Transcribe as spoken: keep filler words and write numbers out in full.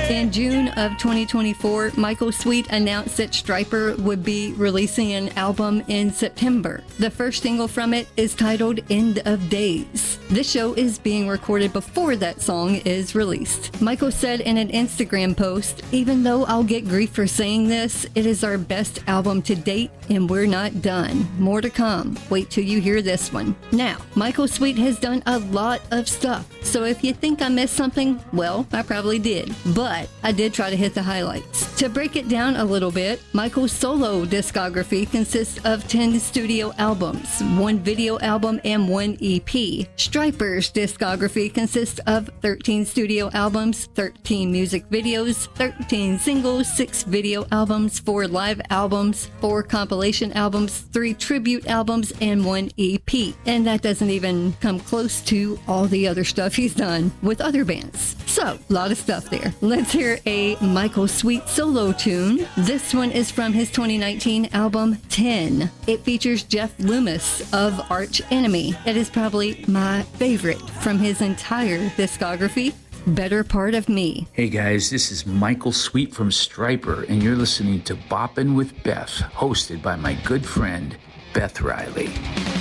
In June of twenty twenty-four, Michael Sweet announced that Stryper would be releasing an album in September. The first single from it is titled End of Days. This show is being recorded before that song is released. Michael said in an Instagram post, "Even though I'll get grief for saying this, it is our best album to date and we're not done. More to come. Wait till you hear this one." Now, Michael Sweet has done a lot of stuff, so if you think I missed something, well, I probably did. But I did try to hit the highlights. To break it down a little bit, Michael's solo discography consists of ten studio albums, one video album, and one E P. Stryper's discography consists of thirteen studio albums, thirteen music videos, thirteen singles, six video albums, four live albums, four compilation albums, three tribute albums, and one E P. And that doesn't even come close to all the other stuff he's done with other bands. So, a lot of stuff there. Let's hear a Michael Sweet solo tune. This one is from his twenty nineteen album, ten. It features Jeff Loomis of Arch Enemy. It is probably my favorite from his entire discography, Better Part of Me. Hey guys, this is Michael Sweet from Stryper, and you're listening to Boppin' with Beth, hosted by my good friend, Beth Riley.